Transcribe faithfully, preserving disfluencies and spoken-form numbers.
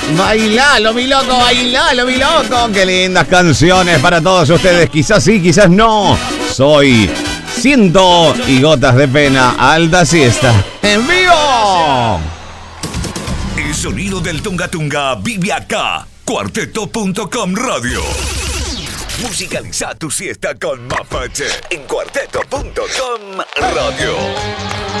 Bailalo, mi loco, bailalo, mi loco. Qué lindas canciones para todos ustedes. Quizás sí, quizás no. Soy Ciento y Gotas de Pena, Alta Siesta, en vivo. El sonido del Tunga Tunga vive acá. Cuarteto punto com Radio. Musicaliza tu siesta con Mapache en Cuarteto punto com Radio.